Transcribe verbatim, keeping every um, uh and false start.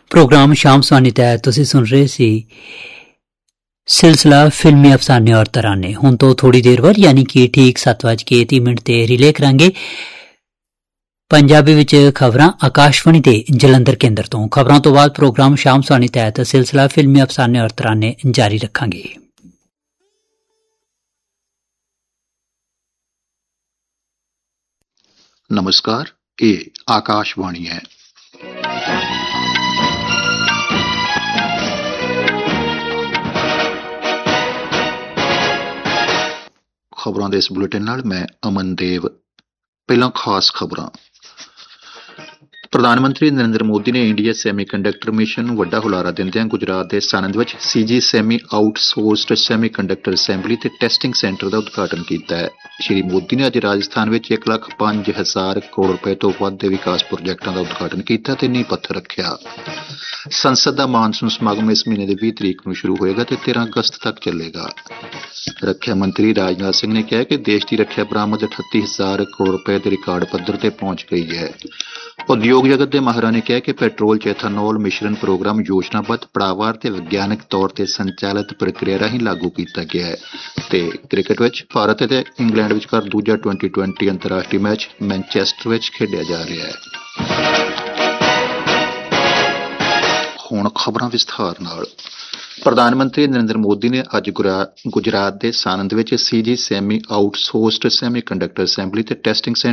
Programme शाम सुहानी तैह्त तुसीं सुन रहे सी सिलसिला फिल्मी अफसाने और तराने। हुण तो थोड़ी देर बाद यानी कि ठीक सत्त बज के तीह मिनट ते रिले करांगे पंजाबी विच खबरां आकाशवाणी ते जलंधर केंद्र तो। खबरां तो बाद प्रोग्राम शाम सुहानी तैह्त सिलसिला फिल्मी अफसाने और तराने जारी रखांगे। नमस्कार, ये आकाशवाणी है। खबरों के इस बुलेटिन नाल मैं अमनदेव। पहला खास खबरां। प्रधानमंत्री नरेंद्र मोदी ने इंडिया सैमीकंडक्टर मिशन ਨੂੰ ਵੱਡਾ ਹੁਲਾਰਾ ਦਿੰਦਿਆਂ ਗੁਜਰਾਤ ਦੇ ਸਾਨੰਦ ਵਿੱਚ ਸੀਜੀ ਸੈਮੀ ਆਊਟਸੋਰਸਡ ਸੈਮੀਕੰਡਕਟਰ ਅਸੈਂਬਲੀ ਤੇ ਟੈਸਟਿੰਗ ਸੈਂਟਰ ਦਾ ਉਦਘਾਟਨ ਕੀਤਾ ਹੈ। ਸ਼੍ਰੀ ਮੋਦੀ ਨੇ ਅੱਜ ਰਾਜਸਥਾਨ ਵਿੱਚ ਇੱਕ ਲੱਖ ਪੰਜ ਹਜ਼ਾਰ ਕਰੋੜ ਰੁਪਏ ਤੋਂ ਵੱਧ ਦੇ ਵਿਕਾਸ ਪ੍ਰੋਜੈਕਟਾਂ ਦਾ ਉਦਘਾਟਨ ਕੀਤਾ ਤੇ ਨੀਂਹ ਪੱਥਰ ਰੱਖਿਆ। ਸੰਸਦ ਦਾ ਮਾਨਸੂਨ ਸਮਾਗਮ ਇਸ ਮਹੀਨੇ ਦੇ ਵੀਹ ਤਰੀਕ ਨੂੰ ਸ਼ੁਰੂ ਹੋਏਗਾ ਤੇ ਤੇਰਾਂ ਅਗਸਤ ਤੱਕ ਚੱਲੇਗਾ। ਰੱਖਿਆ ਮੰਤਰੀ ਰਾਜਨਾਥ ਸਿੰਘ ਨੇ ਕਿਹਾ ਕਿ ਦੇਸ਼ ਦੀ ਰੱਖਿਆ ਬਰਾਮਦ ਅਠੱਤੀ ਹਜ਼ਾਰ ਕਰੋੜ ਰੁਪਏ ਦੇ ਰਿਕਾਰਡ ਪੱਧਰ ਤੇ ਪਹੁੰਚ ਗਈ ਹੈ। ਉਦਯੋਗ ਜਗਤ ਦੇ ਮਾਹਿਰਾਂ ਨੇ ਕਿਹਾ ਕਿ ਪੈਟਰੋਲ ਚ ਐਥਾਨੋਲ ਮਿਸ਼ਰਨ ਪ੍ਰੋਗਰਾਮ ਯੋਜਨਾਬੱਧ ਪੜਾਅਵਾਰ ਤੇ ਵਿਗਿਆਨਕ ਤੌਰ ਤੇ ਸੰਚਾਲਿਤ ਪ੍ਰਕਿਰਿਆ ਰਾਹੀਂ ਲਾਗੂ ਕੀਤਾ ਗਿਆ ਹੈ। ਤੇ ਕ੍ਰਿਕਟ ਵਿੱਚ ਭਾਰਤ ਅਤੇ ਇੰਗਲੈਂਡ ਵਿਚਕਾਰ ਦੂਜਾ ਟਵੈਂਟੀ ਟਵੈਂਟੀ ਅੰਤਰਰਾਸ਼ਟਰੀ ਮੈਚ ਮੈਨਚੈਸਟਰ ਵਿੱਚ ਖੇਡਿਆ ਜਾ ਰਿਹਾ ਹੈ। ਹੁਣ ਖਬਰਾਂ ਵਿਸਥਾਰ ਨਾਲ। ਪ੍ਰਧਾਨ ਮੰਤਰੀ ਨਰਿੰਦਰ ਮੋਦੀ ਨੇ ਅੱਜ ਗੁਜਰਾਤ ਦੇ ਸਾਨੰਦ ਵਿੱਚ CG semi ਆਊਟਸੋਰਸਡ semi conductor assembly ਤੇ ਟੈਸਟਿੰਗ